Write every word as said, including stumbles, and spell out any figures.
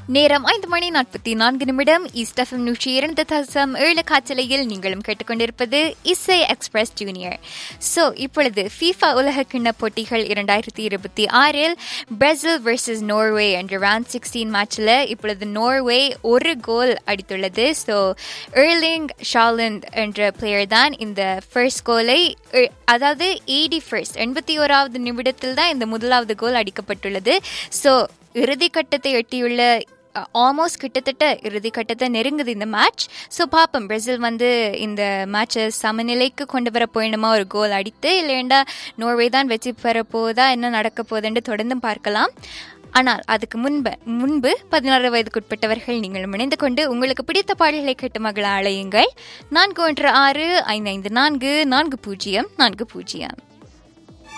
நேரம் ஐந்து மணி நாற்பத்தி நான்கு நிமிடம். ஈஸ்ட் எஃப்எம் நூற்றி இரண்டு தசம் ஏழு காற்றலையில் நீங்களும் கேட்டுக்கொண்டிருப்பது இசை எக்ஸ்பிரஸ் ஜூனியர். ஸோ இப்பொழுது ஃபீஃபா உலக கிண்ண போட்டிகள் இரண்டாயிரத்தி இருபத்தி ஆறில் பிரேசில் வர்சஸ் நோர்வே என்ற ரவுண்ட் சிக்ஸ்டீன் மேட்ச்ல இப்பொழுது நோர்வே ஒரு கோல் அடித்துள்ளது. ஸோ எர்லிங் ஹாலண்ட் என்ற பிளேயர் தான் இந்த ஃபர்ஸ்ட் கோலை, அதாவது எயிட்டி ஃபர்ஸ்ட் எண்பத்தி ஓராவது நிமிடத்தில் தான் இந்த முதலாவது கோல் அடிக்கப்பட்டுள்ளது. ஸோ இறுதி கட்டத்தை எட்டியுள்ள ஆல்மோஸ்ட் கிட்டத்தட்ட இறுதி கட்டத்தை நெருங்குது இந்த மேட்ச். ஸோ பார்ப்போம், பிரேசில் வந்து இந்த மேட்சை சமநிலைக்கு கொண்டு வர போயிடுமா, ஒரு கோல் அடித்து, இல்லைண்டா நோர்வே தான் வெற்றி பெற போதா, என்ன நடக்க போகுதுன்னு தொடர்ந்து பார்க்கலாம். ஆனால் அதுக்கு முன்பு முன்பு பதினாறு வயதுக்குட்பட்டவர்கள் நீங்களும் இணைந்து கொண்டு உங்களுக்கு பிடித்த பாடல்களை கேட்டு மகள அழையுங்கள். நான்கு ஒன்று ஆறு ஐந்து ஐந்து நான்கு நான்கு பூஜ்ஜியம் நான்கு பூஜ்ஜியம்.